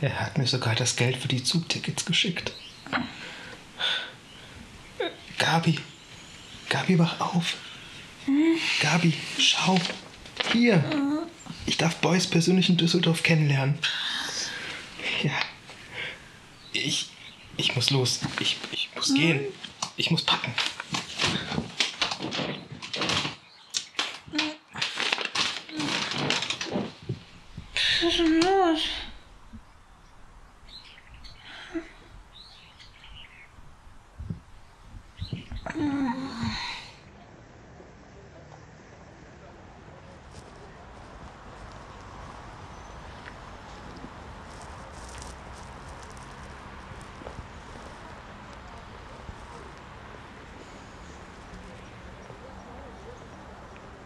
Er hat mir sogar das Geld für die Zugtickets geschickt. Gabi, wach auf. Gabi, schau. Hier. Ich darf Boys persönlich in Düsseldorf kennenlernen. Ja. Ich muss los. Ich muss gehen. Ich muss packen. Was ist denn los?